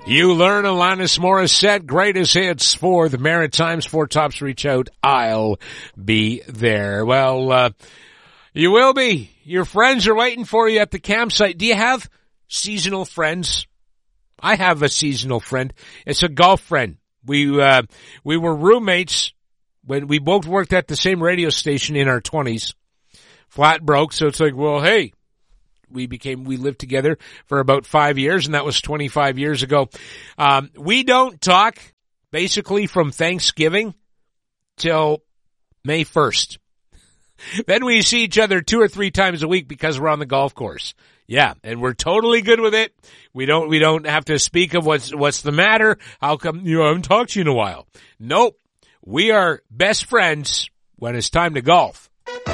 You learn Alanis Morissette, greatest hits for the Maritimes. Four Tops, reach out. I'll be there. Well, you will be. Your friends are waiting for you at the campsite. Do you have seasonal friends? I have a seasonal friend. It's a golf friend. We were roommates when we both worked at the same radio station in our 20s. Flat broke, so it's like, well, hey, we lived together for about 5 years, and that was 25 years ago. We don't talk basically from Thanksgiving till May 1st. Then we see each other 2 or 3 times a week because we're on the golf course. Yeah, and we're totally good with it. We don't have to speak of what's the matter. How come I haven't talked to you in a while? Nope. We are best friends when it's time to golf.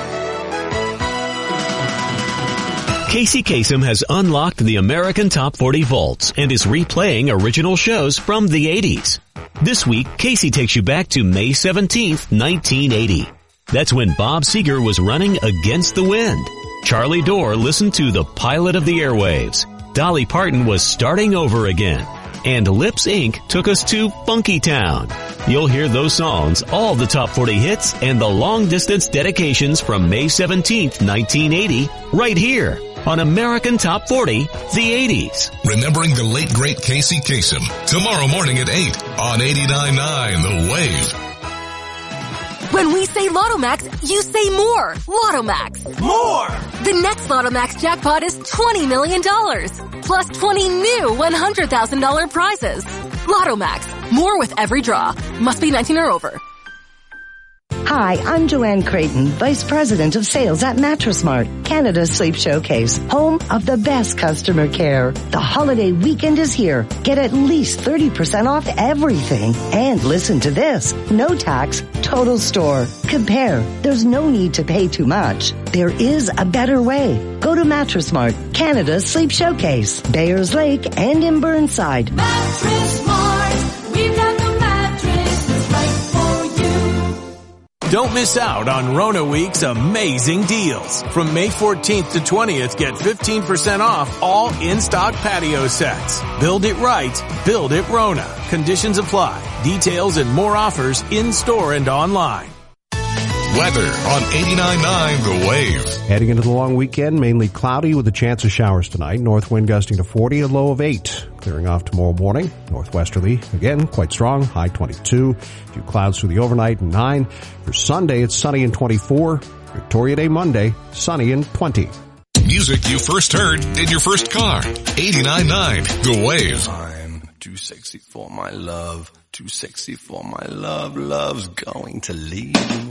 Casey Kasem has unlocked the American Top 40 vaults and is replaying original shows from the 80s. This week, Casey takes you back to May 17th, 1980. That's when Bob Seger was running against the wind. Charlie Dorr listened to The Pilot of the Airwaves. Dolly Parton was starting over again. And Lips Inc. took us to Funky Town. You'll hear those songs, all the top 40 hits, and the long-distance dedications from May 17th, 1980, right here on American Top 40, the 80s. Remembering the late, great Casey Kasem. Tomorrow morning at 8 on 89.9 The Wave. When we say Lotto Max, you say more. Lotto Max. More! The next Lotto Max jackpot is $20 million. Plus 20 new $100,000 prizes. Lotto Max. More with every draw. Must be 19 or over. Hi, I'm Joanne Creighton, Vice President of Sales at Mattress Mart, Canada's Sleep Showcase, home of the best customer care. The holiday weekend is here. Get at least 30% off everything. And listen to this. No tax, total store. Compare. There's no need to pay too much. There is a better way. Go to Mattress Mart, Canada's Sleep Showcase, Bayers Lake and in Burnside. Mattress Mart, we've got the mattress that's right for you. Don't miss out on Rona Week's amazing deals. From May 14th to 20th, get 15% off all in-stock patio sets. Build it right, build it Rona. Conditions apply. Details and more offers in-store and online. Weather on 89.9 The Wave. Heading into the long weekend, mainly cloudy with a chance of showers tonight. North wind gusting to 40, a low of 8. Clearing off tomorrow morning. Northwesterly, again, quite strong, high 22. A few clouds through the overnight, 9. For Sunday, it's sunny and 24. Victoria Day Monday, sunny and 20. Music you first heard in your first car. 89.9 The Wave. I'm too sexy for my love. Too sexy for my love. Love's going to leave.